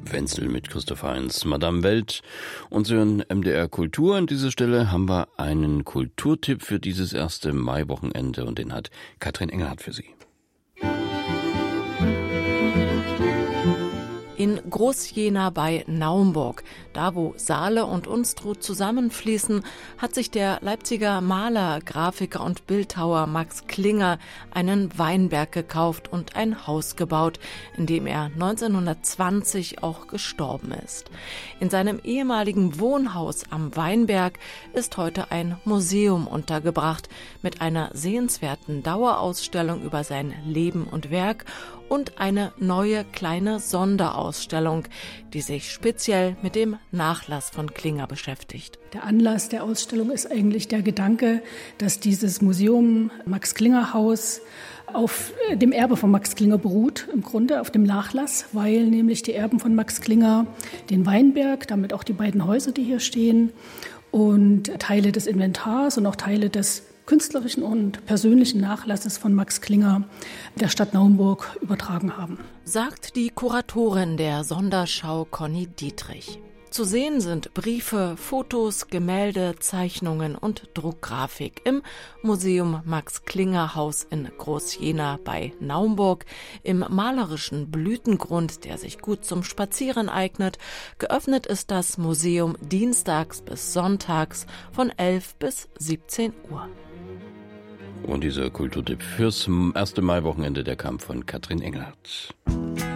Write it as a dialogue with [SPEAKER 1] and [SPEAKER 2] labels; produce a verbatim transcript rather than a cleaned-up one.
[SPEAKER 1] Wenzel mit Christoph Heinz, Madame Welt und Sie hören M D R Kultur. An dieser Stelle haben wir einen Kulturtipp für dieses erste Maiwochenende und den hat Katrin Engelhardt für Sie.
[SPEAKER 2] In Groß-Jena bei Naumburg, da wo Saale und Unstrut zusammenfließen, hat sich der Leipziger Maler, Grafiker und Bildhauer Max Klinger einen Weinberg gekauft und ein Haus gebaut, in dem er neunzehnhundertzwanzig auch gestorben ist. In seinem ehemaligen Wohnhaus am Weinberg ist heute ein Museum untergebracht mit einer sehenswerten Dauerausstellung über sein Leben und Werk und eine neue kleine Sonderausstellung, die sich speziell mit dem Nachlass von Klinger beschäftigt.
[SPEAKER 3] Der Anlass der Ausstellung ist eigentlich der Gedanke, dass dieses Museum Max-Klinger-Haus auf dem Erbe von Max Klinger beruht, im Grunde auf dem Nachlass, weil nämlich die Erben von Max Klinger den Weinberg, damit auch die beiden Häuser, die hier stehen, und Teile des Inventars und auch Teile des künstlerischen und persönlichen Nachlasses von Max Klinger der Stadt Naumburg übertragen haben.
[SPEAKER 2] Sagt die Kuratorin der Sonderschau Conny Dietrich. Zu sehen sind Briefe, Fotos, Gemälde, Zeichnungen und Druckgrafik im Museum Max Klinger Haus in Groß-Jena bei Naumburg, im malerischen Blütengrund, der sich gut zum Spazieren eignet. Geöffnet ist das Museum dienstags bis sonntags von elf bis siebzehn Uhr.
[SPEAKER 1] Und dieser Kulturtipp fürs erste Maiwochenende, der kam von Katrin Engelhardt.